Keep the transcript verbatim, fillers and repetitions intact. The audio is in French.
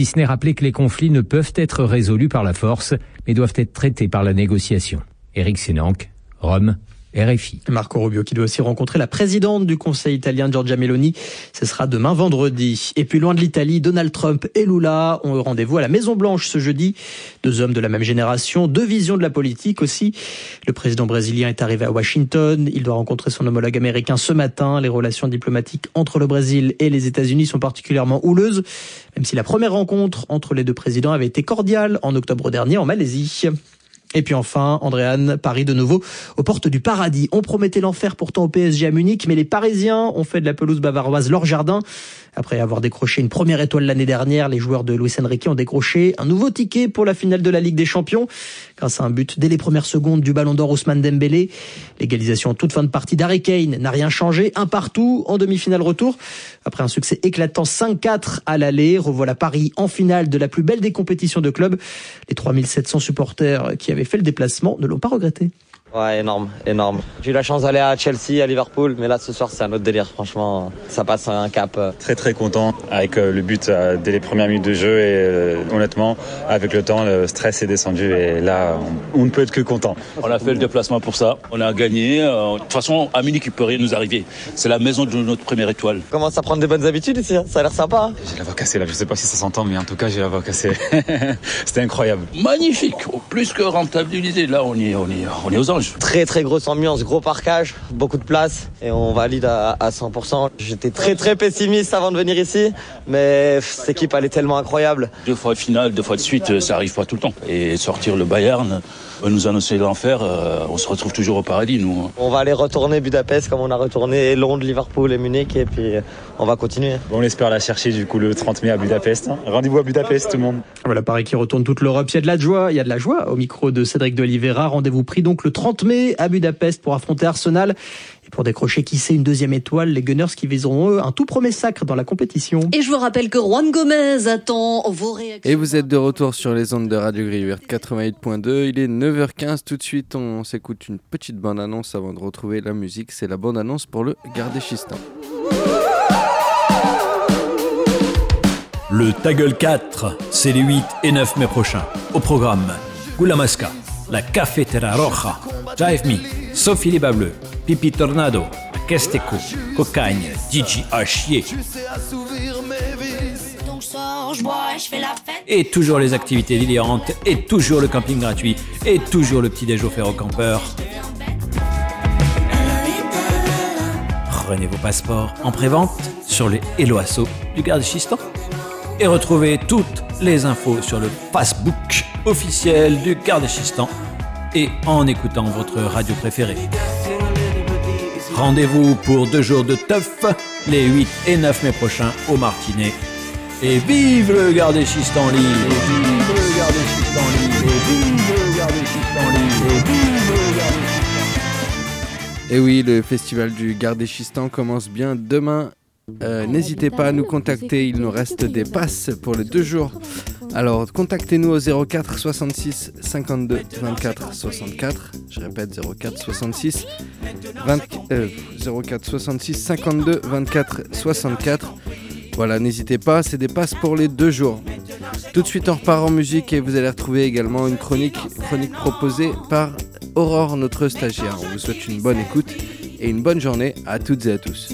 Disney rappelait que les conflits ne peuvent être résolus par la force, mais doivent être traités par la négociation. Éric Sénanque, Rome, R F I. Marco Rubio qui doit aussi rencontrer la présidente du Conseil italien, Giorgia Meloni. Ce sera demain vendredi. Et puis loin de l'Italie, Donald Trump et Lula ont rendez-vous à la Maison-Blanche ce jeudi. Deux hommes de la même génération, deux visions de la politique aussi. Le président brésilien est arrivé à Washington. Il doit rencontrer son homologue américain ce matin. Les relations diplomatiques entre le Brésil et les États-Unis sont particulièrement houleuses, même si la première rencontre entre les deux présidents avait été cordiale en octobre dernier en Malaisie. Et puis enfin, Andréane, Paris de nouveau aux portes du paradis. On promettait l'enfer pourtant au P S G à Munich, mais les Parisiens ont fait de la pelouse bavaroise leur jardin. Après avoir décroché une première étoile l'année dernière, les joueurs de Luis Enrique ont décroché un nouveau ticket pour la finale de la Ligue des Champions, grâce à un but dès les premières secondes du Ballon d'Or Ousmane Dembélé. L'égalisation en toute fin de partie d'Harry Kane n'a rien changé, un partout en demi-finale retour. Après un succès éclatant cinq quatre à l'aller, revoilà Paris en finale de la plus belle des compétitions de club. Les trois mille sept cents supporters qui avaient fait le déplacement ne l'ont pas regretté. Ouais, énorme, énorme. J'ai eu la chance d'aller à Chelsea, à Liverpool, mais là ce soir c'est un autre délire, franchement, ça passe un cap. Très très content avec le but dès les premières minutes de jeu et euh, honnêtement, avec le temps, le stress est descendu et là, on, on ne peut être que content. On a fait le déplacement pour ça, on a gagné. De toute façon, à Munich, il peut rien nous arriver. C'est la maison de notre première étoile. On commence à prendre des bonnes habitudes ici, hein. Ça a l'air sympa. Hein. J'ai la voix cassée là, je sais pas si ça s'entend, mais en tout cas j'ai la voix cassée. C'était incroyable. Magnifique, plus que rentabilisé. Là, on y est, on y est, on est aux anges. Très très grosse ambiance, gros parquage, beaucoup de place et on valide à, à cent pour cent. J'étais très très pessimiste avant de venir ici, mais cette équipe elle est tellement incroyable. Deux fois finale, deux fois de suite, ça arrive pas tout le temps. Et sortir le Bayern, nous annoncer l'enfer, euh, on se retrouve toujours au paradis nous. On va aller retourner Budapest comme on a retourné Londres, Liverpool et Munich et puis on va continuer. Bon, on espère la chercher du coup le trente mai à Budapest. Hein. Rendez-vous à Budapest tout le monde. Voilà Paris qui retourne toute l'Europe. Il y a de la joie, il y a de la joie au micro de Cédric de Oliveira. Rendez-vous pris donc le trente mai à Budapest pour affronter Arsenal. Et pour décrocher qui sait une deuxième étoile, les Gunners qui viseront eux un tout premier sacre dans la compétition. Et je vous rappelle que Juan Gomez attend vos réactions. Et vous êtes de retour sur les ondes de Radio Gris Verte quatre-vingt-huit point deux. Il est neuf heures quinze. Tout de suite, on s'écoute une petite bande-annonce avant de retrouver la musique. C'est la bande-annonce pour le Gardéchistan. Le Ta Gueule quatre, c'est les huit et neuf mai prochains. Au programme, Gulamasca, la Cafetera Roja, Jive Me, Sophie Liba Bleu, Pipi Tornado, Kesteco, Cocagne, D J à chier. Et toujours les activités délirantes, et toujours le camping gratuit, et toujours le petit déj offert aux campeurs. Prenez vos passeports en pré-vente sur les Hello Asso du Gardéchistan. Et retrouvez toutes les infos sur le Facebook officiel du Gardéchistan et en écoutant votre radio préférée. Rendez-vous pour deux jours de teuf les huit et neuf mai prochains au Martinet. Et vive le Gardéchistan libre! Et vive le Gardéchistan libre! Et vive le Gardéchistan libre! Et vive le Gardéchistan! Et oui, le festival du Gardéchistan commence bien demain. Euh, n'hésitez pas à nous contacter, il nous reste des passes pour les deux jours. Alors contactez-nous au zéro quatre soixante-six cinquante-deux vingt-quatre soixante-quatre. Je répète zéro quatre soixante-six vingt, euh, zéro quatre soixante-six cinquante-deux vingt-quatre soixante-quatre. Voilà, n'hésitez pas, c'est des passes pour les deux jours. Tout de suite on repart en musique et vous allez retrouver également une chronique, chronique proposée par Aurore, notre stagiaire. On vous souhaite une bonne écoute et une bonne journée à toutes et à tous.